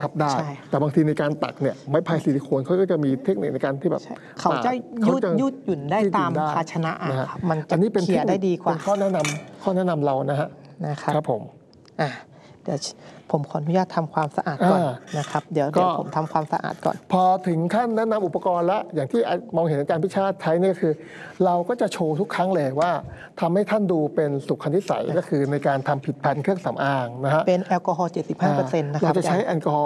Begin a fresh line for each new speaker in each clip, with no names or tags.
ครับได้แต่บางทีในการตักเนี่ยไม้พายซิลิโคนเขาก็จะมีเทคนิคในการที่แบบ
เขาจะยืดหยุ่นได้ตามภาชนะครับมันจะเคลียร์ได้ดีกว่า
ข้อแนะนำเรานะครับผม
เดี๋ยวผมขออนุญาตทำความสะอาดก่อนนะครับเดี๋ยวผมทำความสะอาดก่อน
พอถึงขั้นแนะนำอุปกรณ์แล้วอย่างที่มองเห็นอาจารย์พิชาติใช้นี่คือเราก็จะโชว์ทุกครั้งเลยว่าทำให้ท่านดูเป็นสุขนิสัยก็คือในการทำผลิตภัณฑ์เครื่องสำอางนะฮะ
เป็นแอลกอฮอล์ 75% นะครับ
เราจะใช้แอลกอฮอล์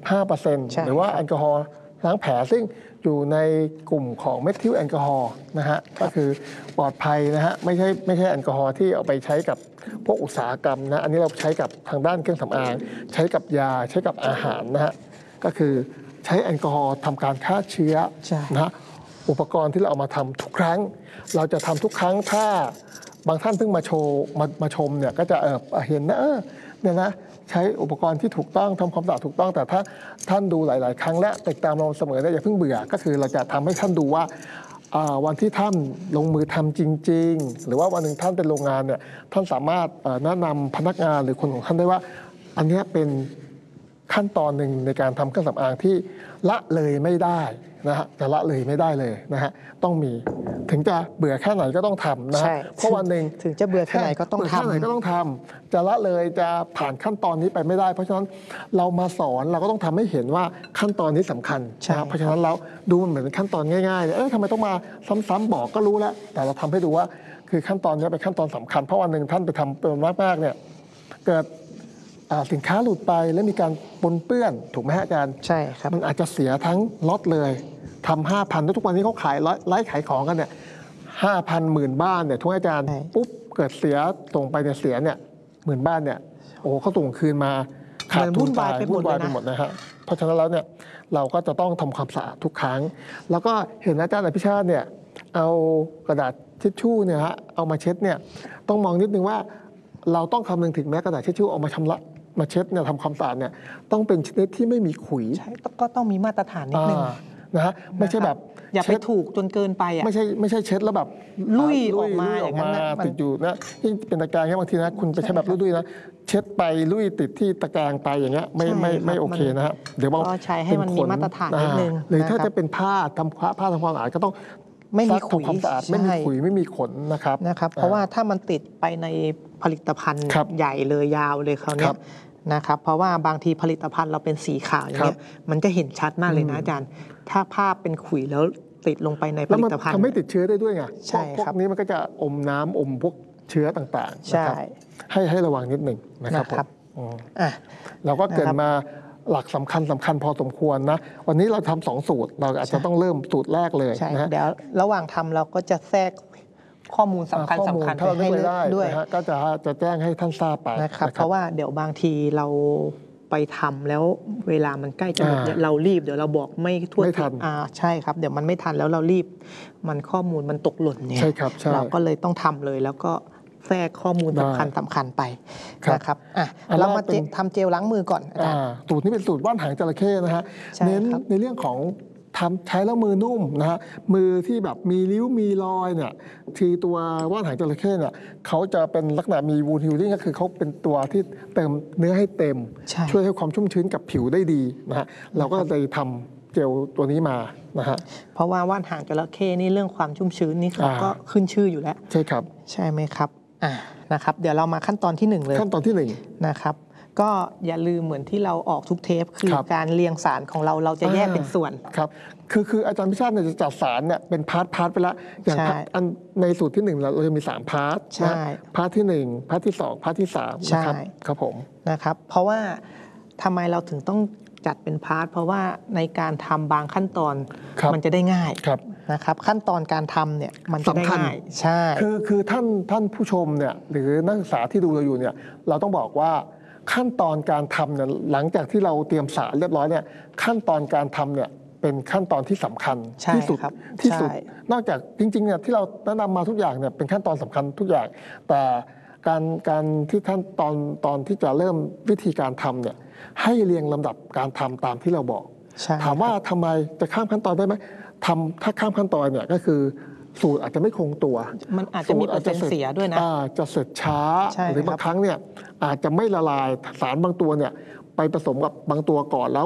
75% หรือว่าแอลกอฮอล์ล้างแผลซึ่งอยู่ในกลุ่มของเมทิลแอลกอฮอล์นะฮะก็คือปลอดภัยนะฮะไม่ใช่แอลกอฮอล์ที่เอาไปใช้กับพวกอุตสาหกรรมนะอันนี้เราใช้กับทางด้านเครื่องสำอางใช้กับยาใช้กับอาหารนะฮะก็คือใช้แอลกอฮอล์ทำการฆ่าเชื้อนะฮะอุปกรณ์ที่เราเอามาทำทุกครั้งเราจะทำทุกครั้งถ้าบางท่านเพิ่งมาโชว์มาชมเนี่ยก็จะเห็นนะเนี่ยนะใช้อุปกรณ์ที่ถูกต้องทำความสะอาดถูกต้องแต่ถ้าท่านดูหลายๆครั้งและติดตามเราเสมอเนี่ยอย่าเพิ่งเบื่อก็คือเราจะทำให้ท่านดูว่าวันที่ท่านลงมือทำจริงๆหรือว่าวันหนึ่งท่านเป็นโรงงานเนี่ยท่านสามารถแนะนำพนักงานหรือคนของท่านได้ว่าอันนี้เป็นขั้นตอนหนึ่งในการทำเครื่องสำอางที่ละเลยไม่ได้นะฮะจะละเลยไม่ได้เลยนะฮะต้องมีถึงจะเบื่อแค่ไหนก็ต้องทำนะเพราะวันหนึ่ง
ถึงจะเบื่อแค่ไหนก็ต้อง
ทำจะละเลยจะผ่านขั้นตอนนี้ไปไม่ได้เพราะฉะนั้นเรามาสอนเราก็ต้องทำให้เห็นว่าขั้นตอนนี้สำคัญนะเพราะฉะนั้นเราดูมันเหมือนเป็นขั้นตอนง่ายๆเลยทำไมต้องมาซ้ำๆบอกก็รู้แล้วแต่เราทำให้ดูว่าคือขั้นตอนนี้เป็นขั้นตอนสำคัญเพราะวันหนึ่งท่านไปทำเป็นมากๆเนี่ยเกิดสินค้าหลุดไปแล้วมีการปนเปื้อนถูกไหมฮะอาจารย์
ใช่ครับ
มันอาจจะเสียทั้งล็อตเลยทำ 5,000 แล้วทุกวันนี้เขาขายไลฟ์ขายของกันเนี่ย 5,000 หมื่นบ้านเนี่ยทุกอาจารย์ปุ๊บเกิดเสียส่งไปเนี่ยเสียเนี่ยหมื่นบ้านเนี่ยโอ้เขาส่งคืนมา
ขาดทุนไป
วุ่นวายไปหมดนะฮะเพราะฉะนั้นแล้วเนี่ยเราก็จะต้องทำความสะอาดทุกครั้งแล้วก็เห็นอาจารย์อภิชาติเนี่ยเอากระดาษทิชชู่เนี่ยฮะเอามาเช็ดเนี่ยต้องมองนิดนึงว่าเราต้องคำนึงถึงแม้กระดาษทิชชู่เอามาชำระมาเช็ดเนี่ยทำความสะอาดเนี่ยต้องเป็นชนิดที่ไม่มีขุย
ใช่ก็ต้องมีมาตรฐานนิดนึง
นะฮะไม่ใช่แบบ
อย่าไปถูกจนเกินไป
ไม่ใช่เช็ดแล้วแบบ
ลุยออกมาอย่างนั้น
ติดอยู่นะที่เป็นตะแกรงบางทีนะคุณไปใช้แบบลุยนะเช็ดไปลุยติดที่ตะแกรงไปอย่างเงี้ยไม่โอเคนะฮะ
เดี๋ยวใช้ให้มันมีมาตรฐานนิดนึง
หรือถ้าจะเป็นผ้าทำความสะอาดก็ต้อง
ไม่มีขุย
ความสะอาดไม่มีขุยไม่มีขนนะครับ
เพราะว่าถ้ามันติดไปในผลิตภัณฑ์ใหญ่เลยยาวเลยเขาเนี่ยนะครับเพราะว่าบางทีผลิตภัณฑ์เราเป็นสีขาวอย่างเงี้ยมันจะเห็นชัดมากเลยนะอาจารย์ถ้าภาพเป็นขุยแล้วติดลงไปในผลิตภัณฑ์
ทำให้ติดเชื้อได้ด้วยไง
ใช่
พวกนี้มันก็จะอมน้ำอมพวกเชื้อต่างๆนะครับให้ระวังนิดหนึ่งนะครับเราก็เกิดมาหลักสำคัญพอสมควรนะวันนี้เราทำ2 สูตรเราอาจจะต้องเริ่มสูตรแรกเลย
นะเดี๋ยวระหว่างทำเราก็จะแทรกข้อมูลสำคัญไปให้ด้วย
ก็จะแจ้งให้ท่านทราบไป
นะครับเพราะว่าเดี๋ยวบางทีเราไปทำแล้วเวลามันใกล้จะหมดเรารีบเดี๋ยวเราบอกไม่ทั่วถึงใช่ครับเดี๋ยวมันไม่ทันแล้วเรารีบมันข้อมูลมันตกหล่นเนี่ยเราก็เลยต้องทำเลยแล้วก็แทรกข้อมูลสำคัญไปนะครับเรามาทำเจลล้างมือก่อน
สูตรนี้เป็นสูตรว่านหางจระเข้นะฮะเน้นในเรื่องของใช้แล้วมือนุ่มนะฮะมือที่แบบมีริ้วมีรอยเนี่ยทีตัวว่านหางจระเข้เนี่ยเขาจะเป็นลักษณะมีวูนฮิลลิ่งก็คือเขาเป็นตัวที่เติมเนื้อให้เต็มช่วยให้ความชุ่มชื้นกับผิวได้ดีนะฮะเราก็เลยทำเจลตัวนี้มานะฮะ
เพราะว่าว่านหางจระเข้นี่เรื่องความชุ่มชื้นนี่เขาก็ขึ้นชื่ออยู่แล้ว
ใช่ครับ
ใช่ไหมครับนะครับเดี๋ยวเรามาขั้นตอนที่1เลย
ขั้นตอนที่
1นะครับก็อย่าลืมเหมือนที่เราออกทุกเทปคือการเรียงสารของเราจะแยกเป็นส่วน
ครับคืออาจารย์พิชาติจะจัดสารเนี่ยเป็นพาร์ทไปแล้วอย่างในสูตรที่1เราจะมี3พาร์ทนะพาร์ทที่1พาร์ทที่2พาร์ทที่3นะครับครับผม
นะครับเพราะว่าทำไมเราถึงต้องจัดเป็นพาร์ทเพราะว่าในการทำบางขั้นตอนมันจะได้ง่ายนะครับขั้นตอนการทำเนี่ยมันจะได้ง่ายใช่
คือท่านผู้ชมเนี่ยหรือนักศึกษาที่ดูเราอยู่เนี่ยเราต้องบอกว่าขั้นตอนการทำเนี่ยหลังจากที่เราเตรียมสารเรียบร้อยเนี่ยขั้นตอนการทำเนี่ยเป็นขั้นตอนที่สำคัญที่สุดนอกจากจริงๆเนี่ยที่เราแนะนำมาทุกอย่างเนี่ยเป็นขั้นตอนสำคัญทุกอย่างแต่การที่ท่านตอนที่จะเริ่มวิธีการทำเนี่ยให้เรียงลำดับการทำตามที่เราบอกถามว่าทำไมจะข้ามขั้นตอนได้ไหมถ้าข้ามขั้นตอนเนี่ยก็คือสูตรอาจจะไม่คงตัว
มันอาจจะมีเปอร์เซ็นต์เสียด้วยนะ
จะเสร็จช้าหรือบางครั้งเนี่ยอาจจะไม่ละลายสารบางตัวเนี่ยไปผสมกับบางตัวก่อนแล้ว